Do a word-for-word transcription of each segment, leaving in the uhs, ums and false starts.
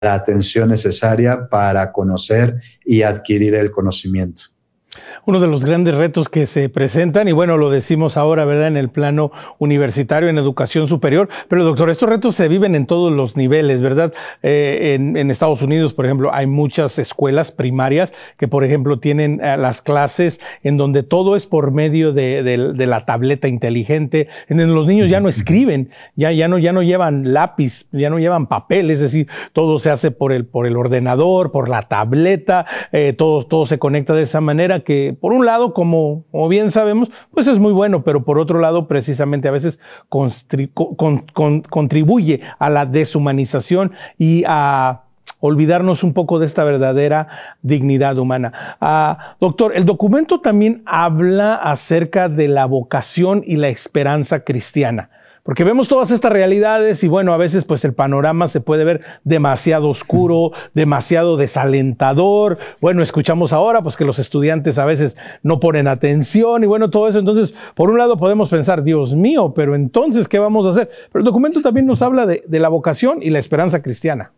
la atención necesaria para conocer y adquirir el conocimiento. Uno de los grandes retos que se presentan, y bueno, lo decimos ahora, ¿verdad?, en el plano universitario, en educación superior, pero doctor, estos retos se viven en todos los niveles, ¿verdad? Eh, en, en Estados Unidos, por ejemplo, hay muchas escuelas primarias que, por ejemplo, tienen eh, las clases en donde todo es por medio de, de, de la tableta inteligente, en donde los niños ya no escriben, ya, ya, no, ya no llevan lápiz, ya no llevan papel, es decir, todo se hace por el, por el ordenador, por la tableta, eh, todo, todo se conecta de esa manera que, por un lado, como, como bien sabemos, pues es muy bueno, pero por otro lado, precisamente a veces constri- con, con, contribuye a la deshumanización y a olvidarnos un poco de esta verdadera dignidad humana. Uh, doctor, el documento también habla acerca de la vocación y la esperanza cristiana. Porque vemos todas estas realidades y bueno, a veces pues el panorama se puede ver demasiado oscuro, demasiado desalentador. Bueno, escuchamos ahora pues que los estudiantes a veces no ponen atención y bueno, todo eso. Entonces, por un lado podemos pensar, Dios mío, pero entonces, ¿qué vamos a hacer? Pero el documento también nos habla de, de la vocación y la esperanza cristiana.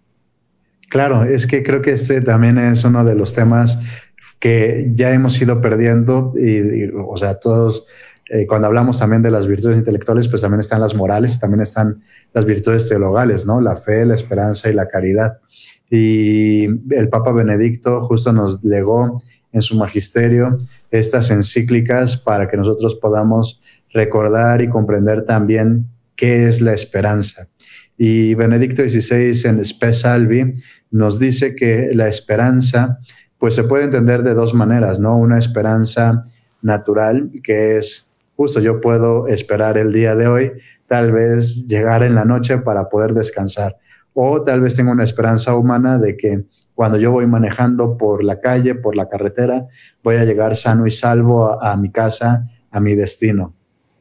Claro, es que creo que este también es uno de los temas que ya hemos ido perdiendo y, y o sea, todos... Eh, cuando hablamos también de las virtudes intelectuales, pues también están las morales, también están las virtudes teologales, ¿no? La fe, la esperanza y la caridad. Y el Papa Benedicto justo nos legó en su magisterio estas encíclicas para que nosotros podamos recordar y comprender también qué es la esperanza. Y Benedicto dieciséis en Spe Salvi nos dice que la esperanza pues se puede entender de dos maneras, ¿no? Una esperanza natural, que es justo yo puedo esperar el día de hoy, tal vez llegar en la noche para poder descansar. O tal vez tengo una esperanza humana de que cuando yo voy manejando por la calle, por la carretera, voy a llegar sano y salvo a, a mi casa, a mi destino.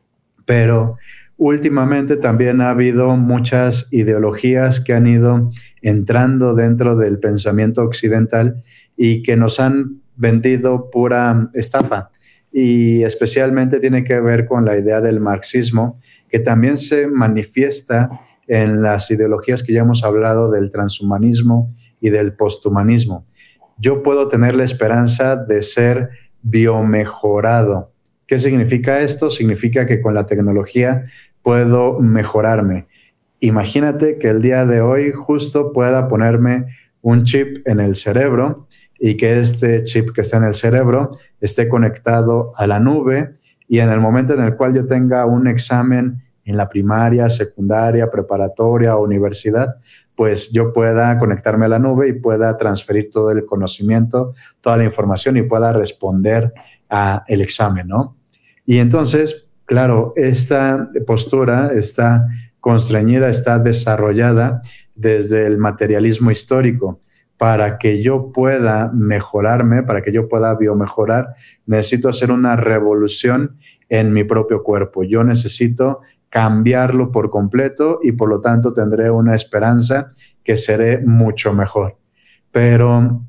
Pero últimamente también ha habido muchas ideologías que han ido entrando dentro del pensamiento occidental y que nos han vendido pura estafa. Y especialmente tiene que ver con la idea del marxismo, que también se manifiesta en las ideologías que ya hemos hablado del transhumanismo y del posthumanismo. Yo puedo tener la esperanza de ser biomejorado. ¿Qué significa esto? Significa que con la tecnología puedo mejorarme. Imagínate que el día de hoy justo pueda ponerme un chip en el cerebro y que este chip que está en el cerebro esté conectado a la nube y en el momento en el cual yo tenga un examen en la primaria, secundaria, preparatoria o universidad, pues yo pueda conectarme a la nube y pueda transferir todo el conocimiento, toda la información y pueda responder al examen, ¿no? Y entonces, claro, esta postura está constreñida, está desarrollada desde el materialismo histórico. Para que yo pueda mejorarme, para que yo pueda biomejorar, necesito hacer una revolución en mi propio cuerpo. Yo necesito cambiarlo por completo y por lo tanto tendré una esperanza que seré mucho mejor. Pero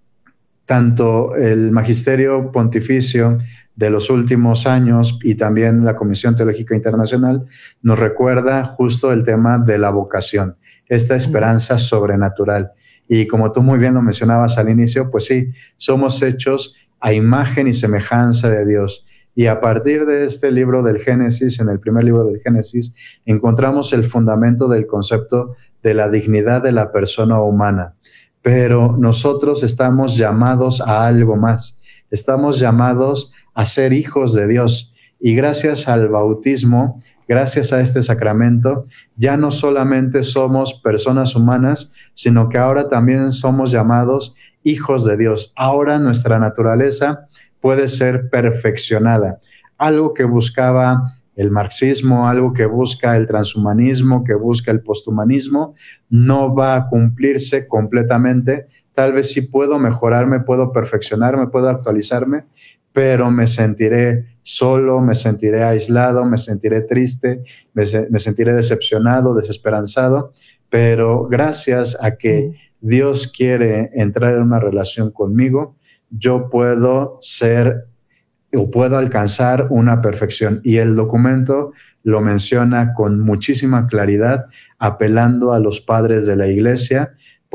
tanto el magisterio pontificio de los últimos años y también la Comisión Teológica Internacional nos recuerda justo el tema de la vocación, esta esperanza sobrenatural. Y como tú muy bien lo mencionabas al inicio, pues sí, somos hechos a imagen y semejanza de Dios. Y a partir de este libro del Génesis, en el primer libro del Génesis, encontramos el fundamento del concepto de la dignidad de la persona humana. Pero nosotros estamos llamados a algo más. Estamos llamados a ser hijos de Dios. Y gracias al bautismo, gracias a este sacramento, ya no solamente somos personas humanas, sino que ahora también somos llamados hijos de Dios. Ahora nuestra naturaleza puede ser perfeccionada. Algo que buscaba el marxismo, algo que busca el transhumanismo, que busca el posthumanismo, no va a cumplirse completamente. Tal vez sí puedo mejorarme, puedo perfeccionarme, puedo actualizarme, pero me sentiré solo, me sentiré aislado, me sentiré triste, me, me sentiré decepcionado, desesperanzado, pero gracias a que Dios quiere entrar en una relación conmigo, yo puedo ser o puedo alcanzar una perfección. Y el documento lo menciona con muchísima claridad, apelando a los padres de la Iglesia,